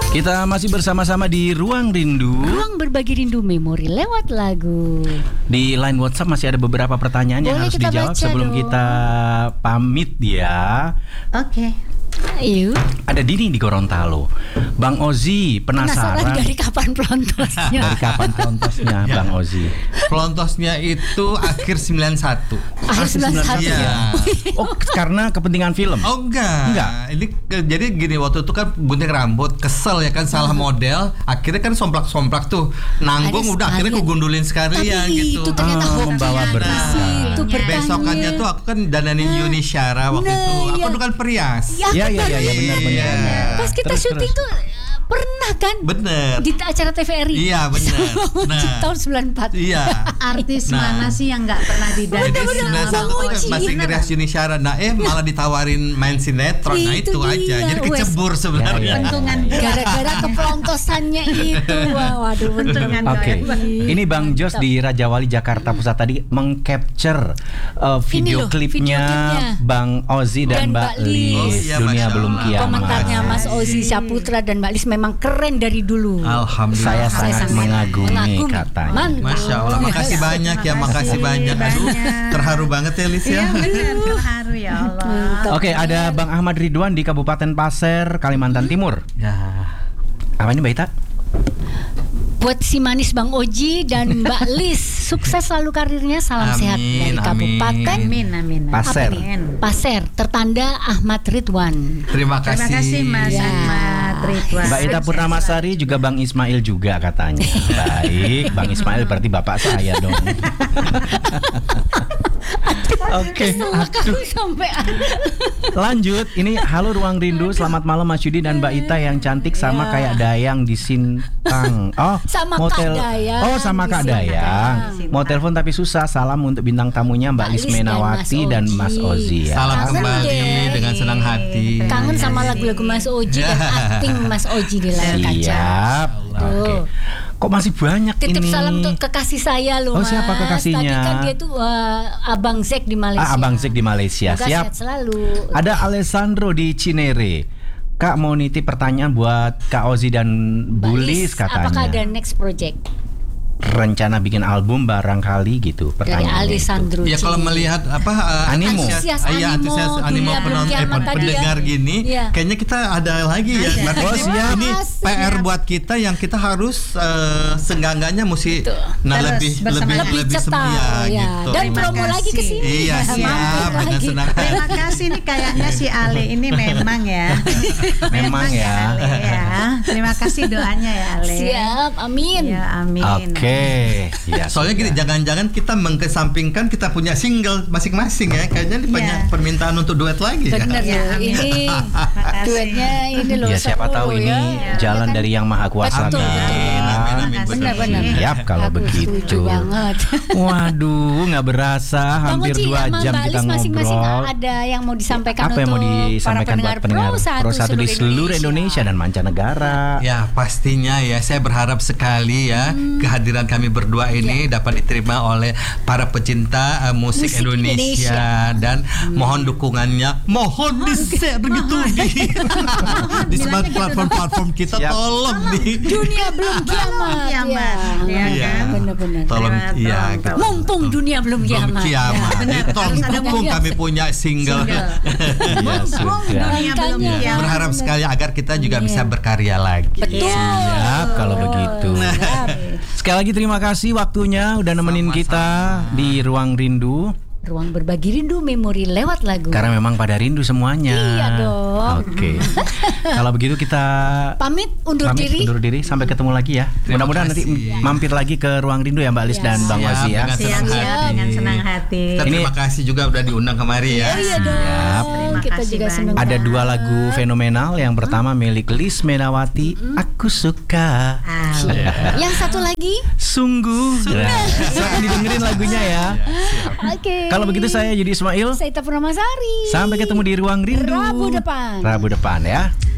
Kita masih bersama-sama di Ruang Rindu. Ruang berbagi rindu memori lewat lagu. Di line WhatsApp masih ada beberapa pertanyaan yang harus dijawab sebelum kita pamit ya. Oke. Yuk. Ada Dini di Gorontalo. Bang Ozi penasaran dari kapan pelontosnya? Dari kapan pelontosnya Bang Ozi? Pelontosnya itu akhir 91. Akhir 91 ya. Oh, karena kepentingan film? Oh enggak. Ini jadi gini, waktu itu kan gunting rambut, kesel ya kan, salah model. Akhirnya kan somplak-somplak tuh. Nanggung Ada udah akhirnya aku gundulin sekalian gitu. Itu ternyata membawa berkah. Itu berkahnya. Besokannya tuh aku kan dandanin Yuni Syara waktu itu. Aku tuh kan perias. Iya benar. Pas kita syuting tuh pernah kan? Bener. Di acara TVRI. Iya bener. Nah, tahun 94. Iya. Artis mana sih yang nggak pernah Jadi didandanin? 91 masih ngerias Yuni Syara. Nah malah ditawarin main sinetron. Nah itu aja. dia. Jadi kecebur sebenarnya. Bentungan Gara-gara kepelontosannya itu. Waduh, bentungan. Oke. Ini Bang Jos di Raja Wali Jakarta Pusat tadi mengcapture video klipnya Bang Ozi dan Mbak Lis. Oh, iya, Dunia Masya Belum Allah. Kiamat. Komentarnya Mas Ozi Saputra dan Mbak Lis memang keren dari dulu. Alhamdulillah. Saya sangat mengagumi katanya. Mantap. Masya Allah, makasih banyak ya, makasih banyak. Aduh, terharu banget ya Lis ya. Iya benar, terharu ya Allah. Oke, ada Bang Ahmad Ridwan di Kabupaten Pasir, Kalimantan Timur. Ya. Apa ini Mbak Ita? Buat si manis Bang Oji dan Mbak Lis, sukses selalu karirnya. Salam sehat dari Kabupaten Amin. Pasir. Pasir, tertanda Ahmad Ridwan. Terima Terima kasih Mas Ya. Ahmad Ridwan. Mbak Ita Purnamasari juga Bang Ismail juga katanya. Baik, Bang Ismail berarti bapak saya dong. Oke, Sampai lanjut. Ini halo Ruang Rindu, selamat malam Mas Yudi dan Mbak Ita yang cantik sama kayak Dayang di Sintang. Oh, sama motel. Kak Dayang. Oh, sama di Kak Sintang. Dayang. Mau telepon tapi susah. Salam untuk bintang tamunya Mbak Lis Menawati dan Mas Ozi ya. Salam Kangen kembali deh. dengan senang hati. Kangen sama lagu-lagu Mas Oji dan akting Mas Oji di layar kaca. Siap. Oke. Kok masih banyak Titip ini? salam tuh kekasih saya loh Oh, Mas. siapa kekasihnya? Tadi kan dia tuh Abang Zek di Malaysia. Abang Zek di Malaysia. Semoga Siap. sehat selalu. Ada Alessandro di Cinere. Kak mau nitip pertanyaan buat Kak Ozi dan Bulis katanya. Apakah ada next project Rencana bikin album barangkali gitu dari pertanyaannya itu. Alessandro? Ya kalau melihat Animo. antusias Animo penonton Kiamat tadi pendengar ya. gini, Iya. kayaknya kita ada lagi ya. Berarti Oh, siap. ini PR buat kita yang kita harus seenggak-enggaknya mesti Terus bersama lebih cepat ya, ya. gitu. Dan Terima promo kasih. lagi ke sini. Iya, siap dengan lagi. senang Terima kasih nih, kayaknya si Ale ini memang ya. Memang ya. Ale ya. Terima kasih doanya ya Ale. Siap, amin. Ya amin. Oke. Ya, Soalnya gini, jangan-jangan kita mengkesampingkan kita punya single masing-masing ya. Kayaknya ini banyak permintaan untuk duet lagi ya. Bener Ya, loh, amin. ini duetnya ini loh. Ya siapa tahu Sepuluh ini ya. jalan dari Yang Maha Kuasa. Betul, kan? betul. Amin. Benar-benar. Siap kalau Aku begitu. setuju banget. Waduh, nggak berasa hampir 2 jam kita masing-masing ngobrol. ada yang mau disampaikan Apa yang mau disampaikan buat pendengar Pro 1 di seluruh Indonesia dan mancanegara? Ya pastinya ya, saya berharap sekali ya kehadiran kami berdua ini dapat diterima oleh para pecinta musik Indonesia. Dan mohon dukungannya, mohon di-share gitu di semua platform kita. Siap. Tolong di Dunia belum kiamat. Kiamat, ya Iya. kan? Benar-benar. tolong ya gitu. Mumpung dunia belum Belum kiamat. kiamat. benar. Tolong Harus ada dukung mumpung. kami punya single. Ya sudah. Dunia belum Makanya. kiamat. Berharap sekali agar kita juga bisa berkarya lagi. Betul. Siap kalau begitu. Siap. Sekali lagi terima kasih waktunya udah nemenin kita di Ruang Rindu. Ruang berbagi rindu memori lewat lagu. Karena memang pada rindu semuanya. Iya dong. Oke. Kalau begitu kita Pamit undur diri. Sampai ketemu lagi ya. Terima Mudah-mudahan nanti kasih. mampir lagi ke Ruang Rindu ya Mbak Lis dan Bang Siap, Ozi ya. dengan senang Siap, hati. dengan senang hati. Kita terima kasih juga udah diundang kemari ya. Iya dong. Terima Kita kasih juga banyak. senang. Ada 2 lagu fenomenal. Yang pertama milik Lis Menawati, Aku Suka. Yang satu lagi. Sungguh. Nah, silahkan didengerin lagunya ya. Oke. Kalau begitu saya Yudi Ismail. Saya Ita Purnamasari. Sampai ketemu di Ruang Rindu Rabu depan. Rabu depan ya.